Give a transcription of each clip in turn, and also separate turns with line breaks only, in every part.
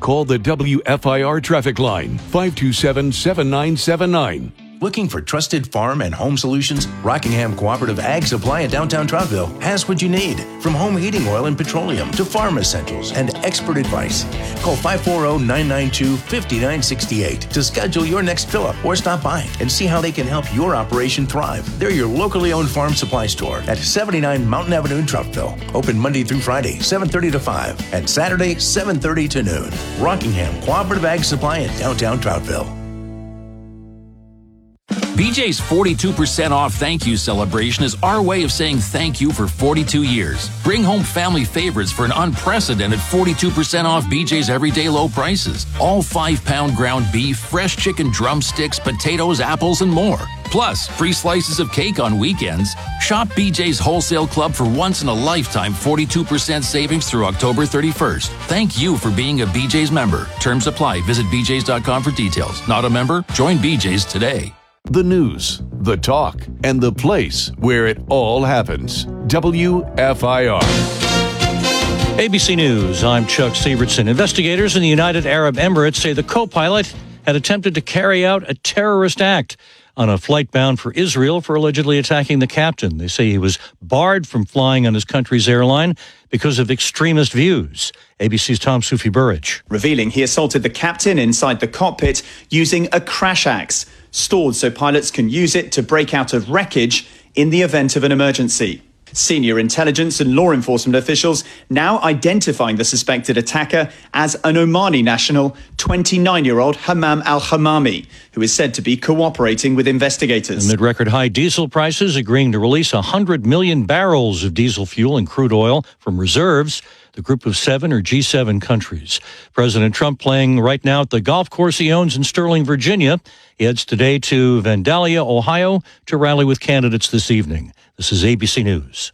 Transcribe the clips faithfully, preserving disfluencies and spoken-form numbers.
call the W F I R traffic line, five two seven, seven nine seven nine.
Looking for trusted farm and home solutions? Rockingham Cooperative Ag Supply in downtown Troutville has what you need, from home heating oil and petroleum to farm essentials and expert advice. Call five four zero, nine nine two, five nine six eight to schedule your next fill-up or stop by and see how they can help your operation thrive. They're your locally owned farm supply store at seventy-nine Mountain Avenue in Troutville. Open Monday through Friday, seven thirty to five, and Saturday, seven thirty to noon. Rockingham Cooperative Ag Supply in downtown Troutville.
B J's forty-two percent off thank you celebration is our way of saying thank you for forty-two years. Bring home family favorites for an unprecedented forty-two percent off B J's everyday low prices. All five-pound ground beef, fresh chicken drumsticks, potatoes, apples, and more. Plus, free slices of cake on weekends. Shop B J's Wholesale Club for once-in-a-lifetime forty-two percent savings through October thirty-first. Thank you for being a B J's member. Terms apply. Visit b j's dot com for details. Not a member? Join B J's today.
The news, the talk, and the place where it all happens. W F I R.
A B C News, I'm Chuck Sievertson. Investigators in the United Arab Emirates say the co-pilot had attempted to carry out a terrorist act on a flight bound for Israel for allegedly attacking the captain. They say he was barred from flying on his country's airline because of extremist views. A B C's Tom Sufi Burridge.
Revealing he assaulted the captain inside the cockpit using a crash axe, stored so pilots can use it to break out of wreckage in the event of an emergency. Senior intelligence and law enforcement officials now identifying the suspected attacker as an Omani national, twenty-nine-year-old Hammam al-Hamami, who is said to be cooperating with investigators.
Amid record high diesel prices, agreeing to release one hundred million barrels of diesel fuel and crude oil from reserves. The group of seven are G seven countries. President Trump playing right now at the golf course he owns in Sterling, Virginia. He heads today to Vandalia, Ohio, to rally with candidates this evening. This is A B C News.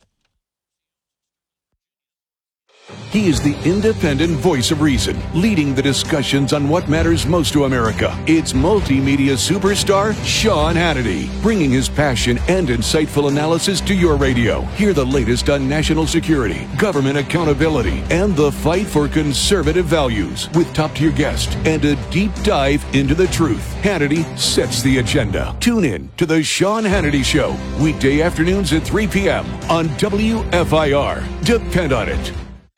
He is the independent voice of reason, leading the discussions on what matters most to America. It's multimedia superstar Sean Hannity, bringing his passion and insightful analysis to your radio. Hear the latest on national security, government accountability, and the fight for conservative values with top-tier guests and a deep dive into the truth. Hannity sets the agenda. Tune in to the Sean Hannity Show, weekday afternoons at three p.m. on W F I R. Depend on it.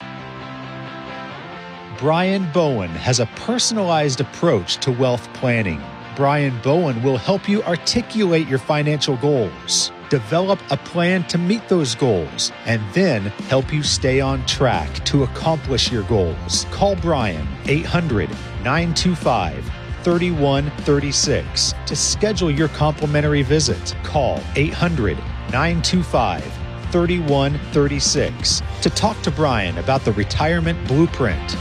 Brian Bowen has a personalized approach to wealth planning. Brian Bowen will help you articulate your financial goals, develop a plan to meet those goals, and then help you stay on track to accomplish your goals. Call Brian, eight hundred, nine two five, three one three six to schedule your complimentary visit. Call eight hundred, nine two five, three one three six to talk to Brian about the Retirement Blueprint.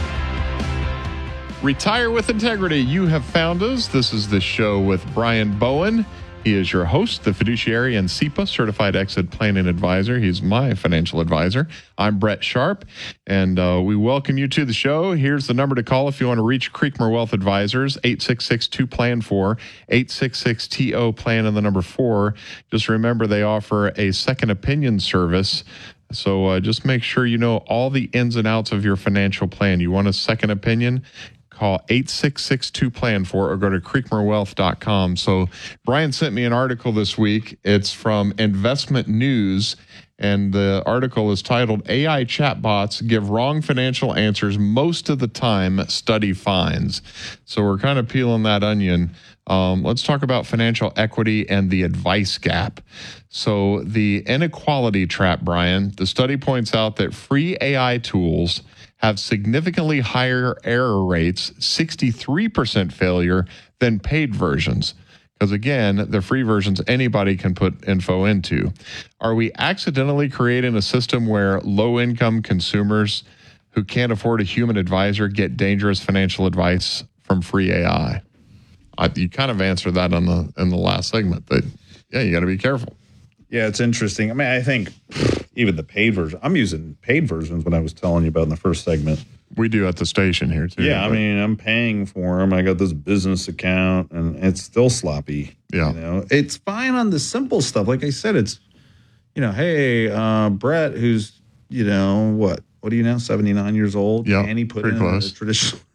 Retire with Integrity. You have found us. This is the show with Brian Bowen. He is your host, the fiduciary and S E P A certified exit planning advisor. He's my financial advisor. I'm Brett Sharp, and uh, we welcome you to the show. Here's the number to call if you want to reach Creekmore Wealth Advisors, eight six six, two plan four, eight six six, T O plan and the number four. Just remember they offer a second opinion service. So uh, just make sure you know all the ins and outs of your financial plan. You want a second opinion? Call eight six six, two plan four or go to creekmore wealth dot com. So Brian sent me an article this week. It's from Investment News, and the article is titled, A I Chatbots Give Wrong Financial Answers Most of the Time, Study Finds. So we're kind of peeling that onion. Um, let's talk about financial equity and the advice gap. So the inequality trap, Brian, the study points out that free A I tools have significantly higher error rates, sixty-three percent failure, than paid versions. Because again, the free versions anybody can put info into. Are we accidentally creating a system where low-income consumers who can't afford a human advisor get dangerous financial advice from free A I? I you kind of answered that on the in the last segment, but yeah, you got to be careful.
Yeah, it's interesting. I mean, I think even the paid version, I'm using paid versions when I was telling you about in the first segment.
We do at the station here, too.
Yeah, I mean, I'm paying for them. I got this business account, and it's still sloppy.
Yeah.
You know, it's fine on the simple stuff. Like I said, it's, you know, hey, uh, Brett, who's, you know, what? What are you now, seventy-nine years old?
Yeah,
and he put
pretty
in
close.
a traditional